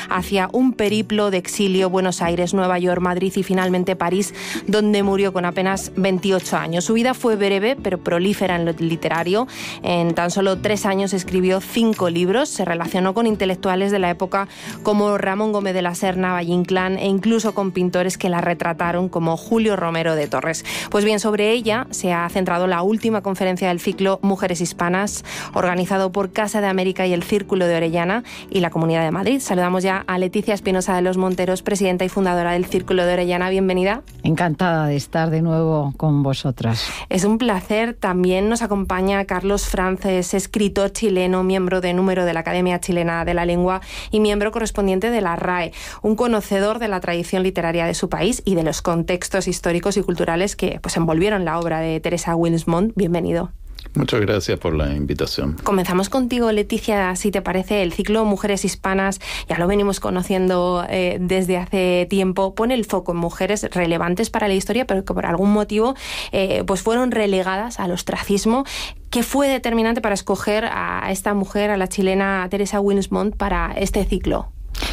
hacia un periplo de exilio: Buenos Aires, Nueva York, Madrid y finalmente París, donde murió con apenas 28 años. Su vida fue breve pero prolífera en lo literario. En tan solo 3 años escribió 5 libros, se relacionó con intelectuales de la época como Ramón Gómez de la Serna, Valle Inclán e incluso con pintores que la retrataron como Julio Romero de Torres. Pues bien, sobre ella se ha centrado la última conferencia del ciclo Mujeres Hispanas, organizado por Casa de América y el Círculo de Orellana y la Comunidad de Madrid. Saludamos ya a Leticia Espinosa de los Monteros, presidenta y fundadora del Círculo de Orellana. Bienvenida. Encantada de estar de nuevo con vosotras. Es un placer. También nos acompaña Carlos Frances, escritor chileno, miembro de número de la Academia Chilena de la Lengua y miembro correspondiente de la RAE, un conocedor de la tradición literaria de su país y de los contextos históricos y culturales que envolvieron la obra de Teresa Wilmsmont. Bienvenido. Muchas gracias por la invitación. Comenzamos contigo, Leticia, si te parece. El ciclo Mujeres Hispanas, ya lo venimos conociendo desde hace tiempo, pone el foco en mujeres relevantes para la historia, pero que por algún motivo fueron relegadas al ostracismo. ¿Qué fue determinante para escoger a esta mujer, a la chilena Teresa Wilmsmont, para este ciclo?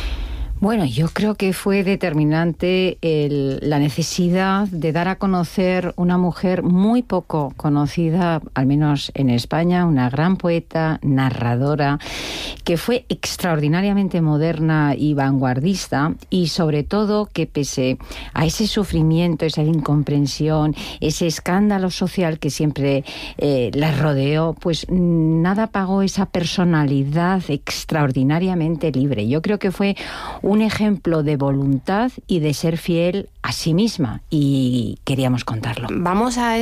Bueno, yo creo que fue determinante la necesidad de dar a conocer una mujer muy poco conocida, al menos en España, una gran poeta, narradora, que fue extraordinariamente moderna y vanguardista, y sobre todo que pese a ese sufrimiento, esa incomprensión, ese escándalo social que siempre la rodeó, pues nada pagó esa personalidad extraordinariamente libre. Yo creo que fue un ejemplo de voluntad y de ser fiel a sí misma, y queríamos contarlo. Vamos a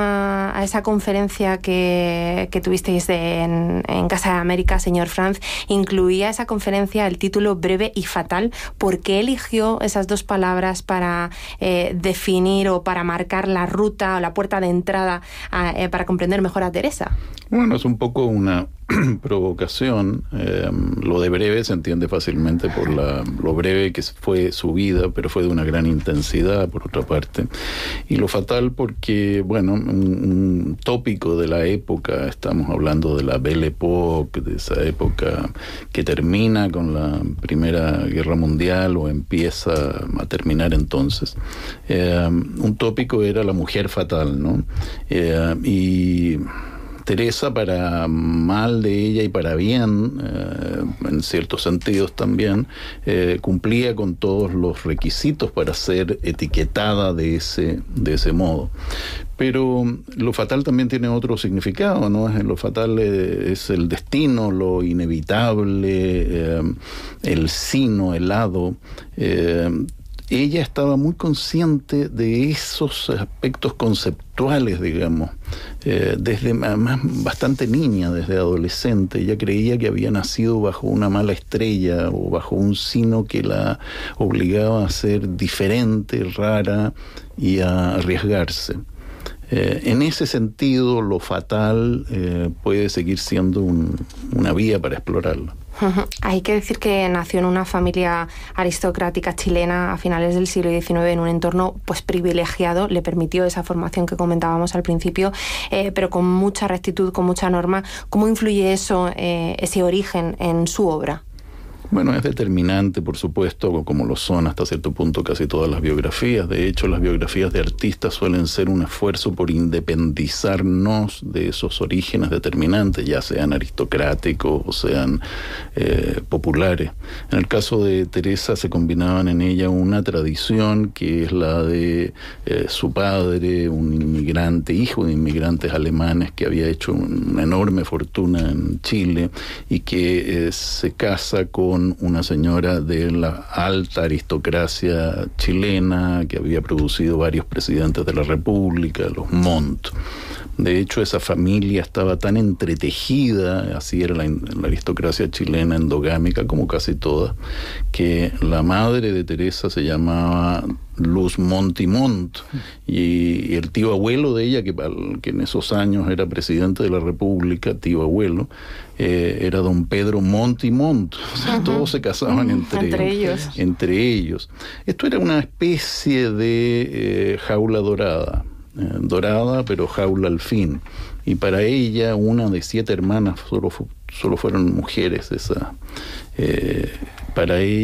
esa conferencia que tuvisteis en Casa de América, señor Franz. Incluía esa conferencia el título Breve y Fatal. ¿Por qué eligió esas 2 palabras para definir o para marcar la ruta o la puerta de entrada para comprender mejor a Teresa? Bueno, es un poco una provocación. Lo de breve se entiende fácilmente por lo breve que fue su vida, pero fue de una gran intensidad, por otra parte. Y lo fatal porque, un tópico de la época, estamos hablando de la Belle Époque, de esa época que termina con la Primera Guerra Mundial o empieza a terminar entonces. Un tópico era la mujer fatal, ¿no? Y Teresa, para mal de ella y para bien, en ciertos sentidos también, cumplía con todos los requisitos para ser etiquetada de ese modo. Pero lo fatal también tiene otro significado, ¿no? Lo fatal es el destino, lo inevitable, el sino, el hado. Ella estaba muy consciente de esos aspectos conceptuales, digamos, desde además bastante niña, desde adolescente. Ella creía que había nacido bajo una mala estrella o bajo un sino que la obligaba a ser diferente, rara y a arriesgarse. En ese sentido, lo fatal puede seguir siendo una vía para explorarlo. Hay que decir que nació en una familia aristocrática chilena a finales del siglo XIX, en un entorno privilegiado. Le permitió esa formación que comentábamos al principio, pero con mucha rectitud, con mucha norma. ¿Cómo influye eso, ese origen, en su obra? Bueno, es determinante, por supuesto, como lo son hasta cierto punto casi todas las biografías. De hecho, las biografías de artistas suelen ser un esfuerzo por independizarnos de esos orígenes determinantes, ya sean aristocráticos o sean populares. En el caso de Teresa se combinaban en ella una tradición que es la de su padre, un inmigrante, hijo de inmigrantes alemanes que había hecho una enorme fortuna en Chile y que se casa con una señora de la alta aristocracia chilena que había producido varios presidentes de la República, los Montt. De hecho, esa familia estaba tan entretejida, así era la aristocracia chilena endogámica como casi toda, que la madre de Teresa se llamaba Luz Montt y Montt, y el tío abuelo de ella, que en esos años era presidente de la República, tío abuelo, era don Pedro Montt y Montt. O sea, todos se casaban entre ellos. Esto era una especie de jaula dorada, pero jaula al fin. Y para ella, una de 7 hermanas, solo fueron mujeres. Para ella